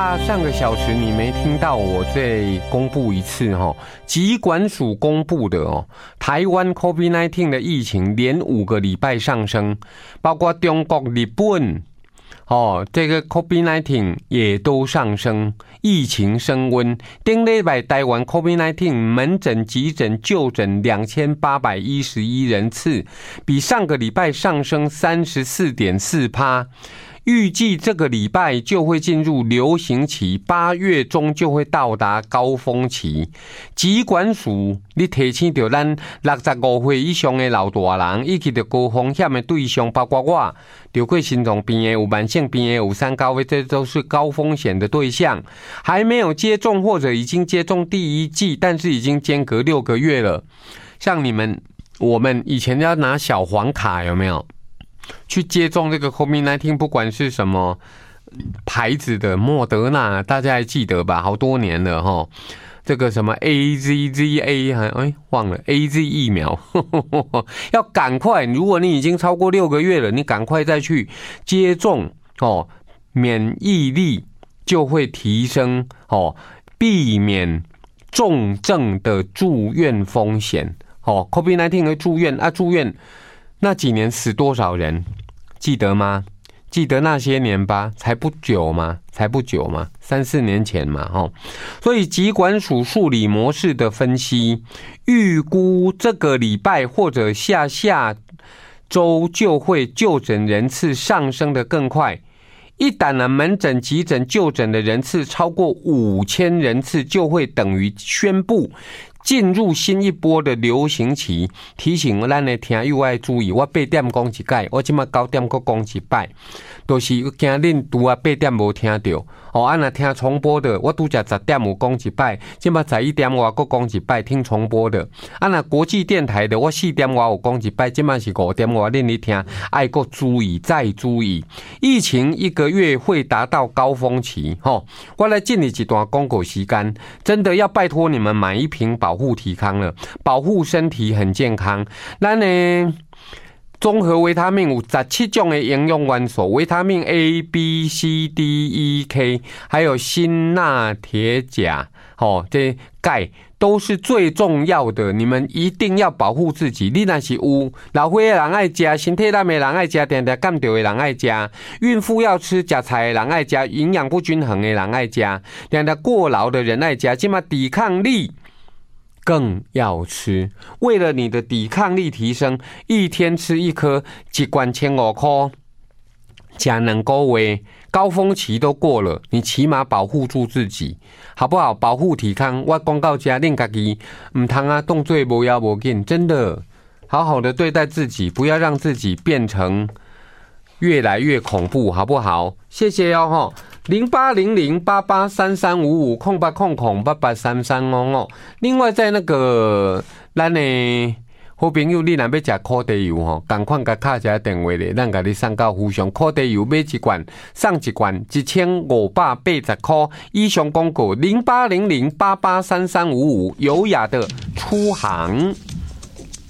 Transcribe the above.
怕上个小时你没听到，我再公布一次哈。疾管署公布的哦，台湾 COVID-19 的疫情连5个礼拜上升，包括中国、日本。这个 COVID-19 也都上升，疫情升温。顶礼拜台湾 COVID-19 门诊、急诊、就诊2811人次，比上个礼拜上升34.4%。预计这个礼拜就会进入流行期，8月中就会到达高峰期。疾管署你提醒到咱65岁以上的老大人，以及高风险的对象，包括我，得过心脏病的、有慢性病的、有三高的，这都是高风险的对象。还没有接种或者已经接种第1剂，但是已经间隔6个月了。像我们以前要拿小黄卡，有没有？去接种这个 COVID-19， 不管是什么牌子的，莫德纳，大家还记得吧？好多年了齁。这个什么 AZZA， 忘了 AZ 疫苗，要赶快。如果你已经超过6个月了，你赶快再去接种哦，免疫力就会提升哦，避免重症的住院风险哦。COVID-19 的住院那几年死多少人？记得吗？记得那些年吧，才不久嘛，3、4年前嘛，所以疾管署数理模式的分析，预估这个礼拜或者下周就会就诊人次上升得更快。一旦呢门诊、急诊、就诊的人次超过5000人次，就会等于宣布进入新一波的流行期。提醒咱的听友要注意，我8点讲一摆，我现在9点再讲一摆，就是惊恁拄啊8点无听到哦。若听重播的，我拄才10点有讲一摆，现在11点我再讲一摆，听重播的。若国际电台的，我4点我有讲一摆，现在是5点我恁你听，爱再注意再注意。疫情1个月会达到高峰期我来进你一段广告时间，真的要拜托你们买一瓶保护体康了，保护身体很健康。咱呢综合维他命有17种的营养元素，维他命 A、B、C、D、E、K， 还有锌、钠、铁、钾，这钙都是最重要的，你们一定要保护自己。你若是有老岁的人爱吃，身体烂的人爱吃，定定感冒的人爱吃，孕妇要吃菜的人爱吃，营养不均衡的人爱吃，定定过劳的人爱吃，现在抵抗力更要吃。为了你的抵抗力提升，一天吃1颗，1罐1500块，吃2个月，高峰期都过了，你起码保护住自己，好不好？保护体康，我讲到这，恁自己唔通啊，动作无要无紧，真的好好的对待自己，不要让自己变成越来越恐怖，好不好？谢谢哦08008833550800883355。另外在那个咱的好朋友，你若要吃烤地油赶快甲敲一下电话咧，咱甲你送到府上。烤地油买1罐送1罐1580块。以上广告0800883355，优雅的出行。